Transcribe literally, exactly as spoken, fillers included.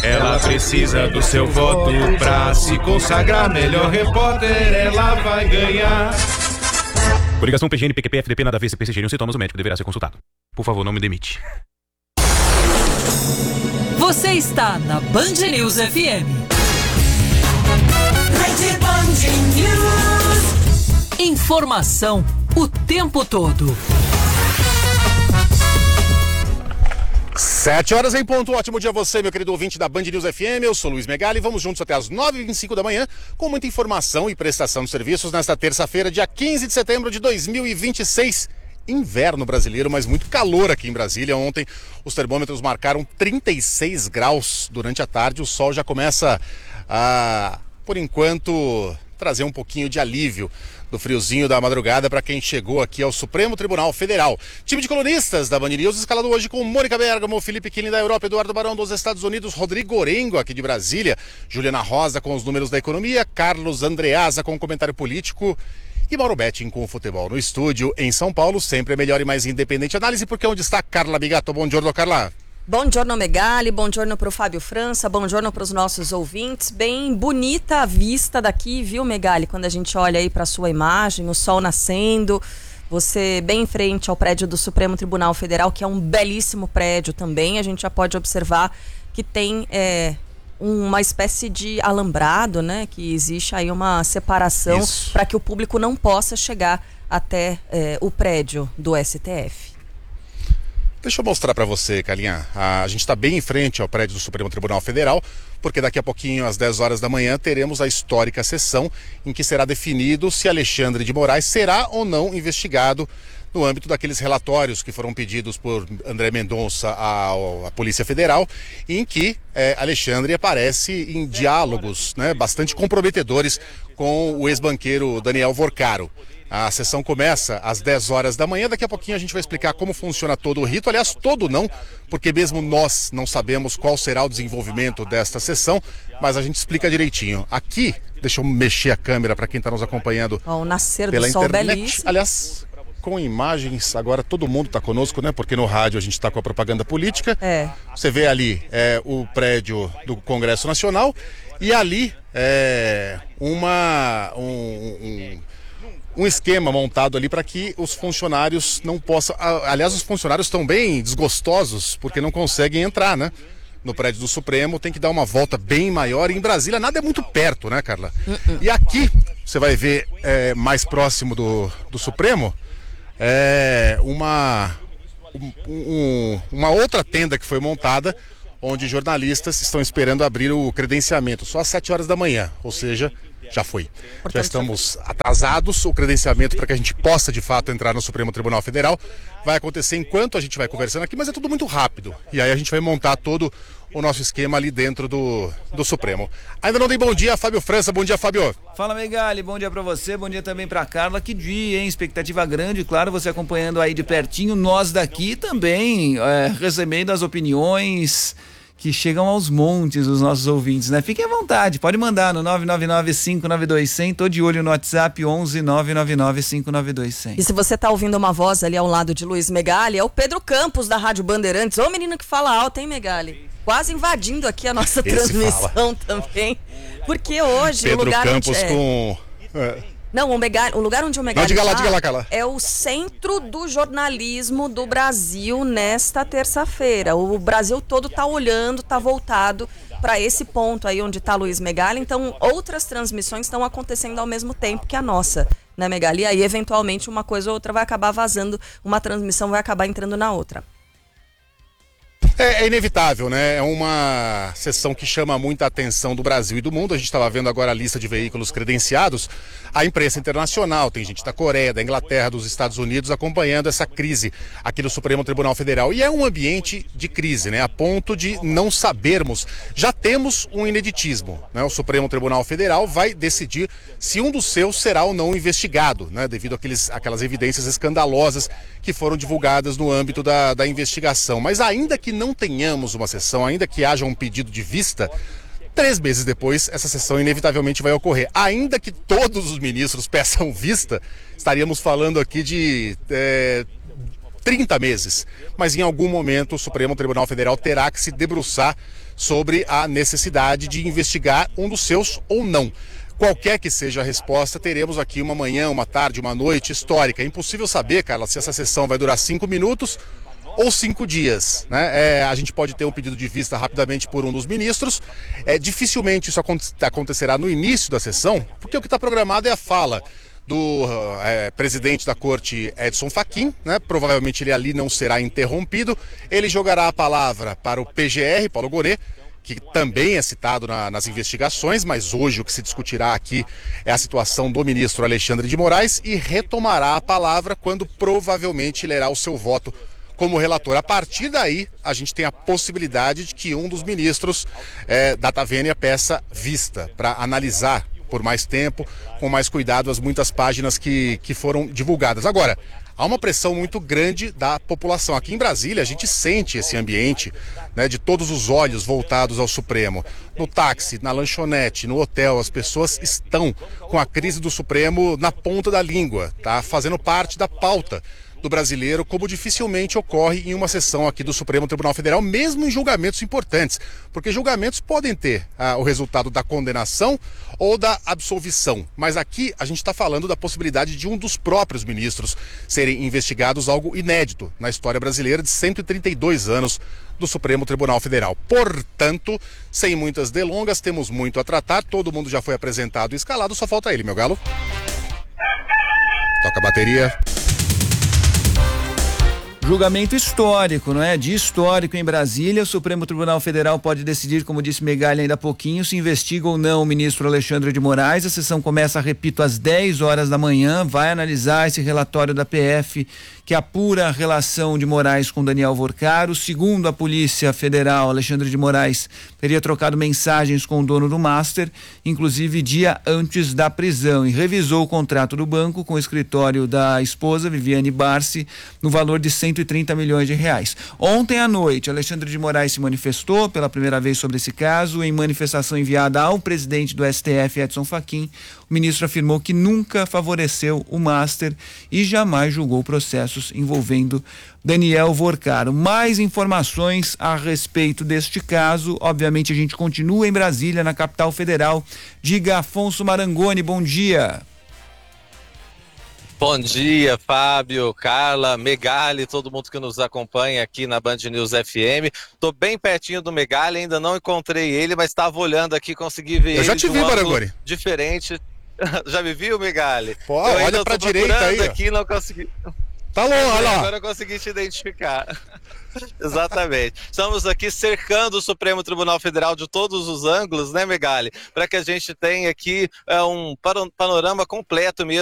Ela precisa do seu voto pra se consagrar melhor repórter, ela vai ganhar. Coligação P G N, P Q P, F D P, nada a ver, se persistirem os sintomas, o médico deverá ser consultado. Por favor, não me demite. Você está na Band News F M. Rede Band News. Informação o tempo todo. Sete horas em ponto, ótimo dia a você, meu querido ouvinte da Band News F M, eu sou Luiz Megali, vamos juntos até as nove e vinte e cinco da manhã, com muita informação e prestação de serviços nesta terça-feira, dia quinze de setembro de dois mil e vinte e seis, inverno brasileiro, mas muito calor aqui em Brasília. Ontem os termômetros marcaram trinta e seis graus durante a tarde, o sol já começa a, por enquanto, trazer um pouquinho de alívio do friozinho da madrugada para quem chegou aqui ao Supremo Tribunal Federal. Time de colunistas da Band News escalado hoje com Mônica Bergamo, Felipe Killing da Europa, Eduardo Barão dos Estados Unidos, Rodrigo Orengo aqui de Brasília, Juliana Rosa com os números da economia, Carlos Andreasa com o comentário político e Mauro Betting com o futebol no estúdio. Em São Paulo, sempre a melhor e mais independente análise, porque é onde está Carla Bigato. Bom dia, Carla. Bom giorno Megali, bom giorno pro Fábio França, bom giorno pros nossos ouvintes. Bem bonita a vista daqui, viu, Megali? Quando a gente olha aí pra sua imagem, o sol nascendo, você bem em frente ao prédio do Supremo Tribunal Federal, que é um belíssimo prédio também. A gente já pode observar que tem é, uma espécie de alambrado, né? Que existe aí uma separação para que o público não possa chegar até é, o prédio do S T F. Deixa eu mostrar para você, Calinha. A gente está bem em frente ao prédio do Supremo Tribunal Federal, porque daqui a pouquinho, às dez horas da manhã, teremos a histórica sessão em que será definido se Alexandre de Moraes será ou não investigado no âmbito daqueles relatórios que foram pedidos por André Mendonça à, à Polícia Federal, em que é, Alexandre aparece em diálogos, né, bastante comprometedores com o ex-banqueiro Daniel Vorcaro. A sessão começa às dez horas da manhã, daqui a pouquinho a gente vai explicar como funciona todo o rito, aliás, todo não, porque mesmo nós não sabemos qual será o desenvolvimento desta sessão, mas a gente explica direitinho. Aqui, deixa eu mexer a câmera para quem está nos acompanhando o nascer pela do sol internet. belíssimo. Aliás, com imagens, agora todo mundo está conosco, né? Porque no rádio a gente está com a propaganda política. É. Você vê ali é, o prédio do Congresso Nacional e ali é uma... um, um um esquema montado ali para que os funcionários não possam... Aliás, os funcionários estão bem desgostosos porque não conseguem entrar, né? No prédio do Supremo, tem que dar uma volta bem maior. E em Brasília nada é muito perto, né, Carla? Uh-uh. E aqui, você vai ver é, mais próximo do, do Supremo, é uma, um, um, uma outra tenda que foi montada, onde jornalistas estão esperando abrir o credenciamento, só às sete horas da manhã, ou seja... Já foi. Já estamos atrasados. O credenciamento para que a gente possa, de fato, entrar no Supremo Tribunal Federal vai acontecer enquanto a gente vai conversando aqui, mas é tudo muito rápido. E aí a gente vai montar todo o nosso esquema ali dentro do, do Supremo. Ainda não dei bom dia, Fábio França. Bom dia, Fábio. Fala, Megali. Bom dia para você. Bom dia também para Carla. Que dia, hein? Expectativa grande. Claro, você acompanhando aí de pertinho. Nós daqui também é, recebendo as opiniões... que chegam aos montes os nossos ouvintes, né? Fiquem à vontade, pode mandar no nove nove nove, cinco nove dois, zero zero, tô de olho no WhatsApp onze nove nove nove, cinco nove dois, zero zero. E se você tá ouvindo uma voz ali ao lado de Luiz Megali, é o Pedro Campos da Rádio Bandeirantes. Ô menino que fala alto, hein, Megali? Quase invadindo aqui a nossa Esse transmissão fala. também. Porque hoje Pedro o lugar Campos onde é... com... É. Não, o, Megali, o lugar onde o Megali Não, diga lá, tá diga lá, Carla. é o centro do jornalismo do Brasil nesta terça-feira. O Brasil todo tá olhando, tá voltado para esse ponto aí onde tá Luiz Megali. Então, outras transmissões estão acontecendo ao mesmo tempo que a nossa, né, Megali? E aí, eventualmente, uma coisa ou outra vai acabar vazando, uma transmissão vai acabar entrando na outra. É, é inevitável, né? É uma sessão que chama muita atenção do Brasil e do mundo. A gente estava vendo agora a lista de veículos credenciados. A imprensa internacional, tem gente da Coreia, da Inglaterra, dos Estados Unidos acompanhando essa crise aqui no Supremo Tribunal Federal. E é um ambiente de crise, né? A ponto de não sabermos. Já temos um ineditismo, né? O Supremo Tribunal Federal vai decidir se um dos seus será ou não investigado, né? Devido àqueles, àquelas evidências escandalosas que foram divulgadas no âmbito da, da investigação. Mas ainda que não tenhamos uma sessão, ainda que haja um pedido de vista, três meses depois essa sessão inevitavelmente vai ocorrer. Ainda que todos os ministros peçam vista, estaríamos falando aqui de é, trinta meses. Mas em algum momento o Supremo Tribunal Federal terá que se debruçar sobre a necessidade de investigar um dos seus ou não. Qualquer que seja a resposta, teremos aqui uma manhã, uma tarde, uma noite histórica. É impossível saber, Carla, se essa sessão vai durar cinco minutos ou cinco dias. Né? É, a gente pode ter um pedido de vista rapidamente por um dos ministros. É, dificilmente isso acontecerá no início da sessão, porque o que está programado é a fala do é, presidente da corte, Edson Fachin, né? Provavelmente ele ali não será interrompido. Ele jogará a palavra para o P G R, Paulo Gonet, que também é citado na, nas investigações, mas hoje o que se discutirá aqui é a situação do ministro Alexandre de Moraes, e retomará a palavra quando provavelmente lerá o seu voto como relator. A partir daí, a gente tem a possibilidade de que um dos ministros é, Data Vênia peça vista para analisar por mais tempo, com mais cuidado, as muitas páginas que, que foram divulgadas. Agora, há uma pressão muito grande da população. Aqui em Brasília, a gente sente esse ambiente, né, de todos os olhos voltados ao Supremo. No táxi, na lanchonete, no hotel, as pessoas estão com a crise do Supremo na ponta da língua, tá? Fazendo parte da pauta do brasileiro, como dificilmente ocorre em uma sessão aqui do Supremo Tribunal Federal, mesmo em julgamentos importantes, porque julgamentos podem ter ah, o resultado da condenação ou da absolvição, mas aqui a gente está falando da possibilidade de um dos próprios ministros serem investigados, algo inédito na história brasileira de cento e trinta e dois anos do Supremo Tribunal Federal. Portanto, sem muitas delongas, temos muito a tratar, todo mundo já foi apresentado e escalado, só falta ele, meu galo. Toca a bateria. Julgamento histórico, não é? De histórico em Brasília, o Supremo Tribunal Federal pode decidir, como disse Megali ainda há pouquinho, se investiga ou não o ministro Alexandre de Moraes. A sessão começa, repito, às dez horas da manhã, vai analisar esse relatório da P F que apura a relação de Moraes com Daniel Vorcaro. Segundo a Polícia Federal, Alexandre de Moraes teria trocado mensagens com o dono do Master, inclusive dia antes da prisão, e revisou o contrato do banco com o escritório da esposa, Viviane Barsi, no valor de cento e trinta milhões de reais. Ontem à noite, Alexandre de Moraes se manifestou pela primeira vez sobre esse caso. Em manifestação enviada ao presidente do S T F, Edson Fachin, o ministro afirmou que nunca favoreceu o Master e jamais julgou processos envolvendo Daniel Vorcaro. Mais informações a respeito deste caso, obviamente a gente continua em Brasília, na capital federal. Diga, Afonso Marangoni, bom dia. Bom dia, Fábio, Carla, Megali, todo mundo que nos acompanha aqui na Band News F M. Tô bem pertinho do Megali, ainda não encontrei ele, mas estava olhando aqui, consegui ver ele. Eu já te de um vi, ângulo Marangoni. Diferente. Já me viu, Megali? Pô, olha pra direita aí, ó. Aqui, não consegui. Tá longe, olha lá. Agora eu consegui te identificar. Exatamente. Estamos aqui cercando o Supremo Tribunal Federal de todos os ângulos, né, Megali? Para que a gente tenha aqui é, um panorama completo mesmo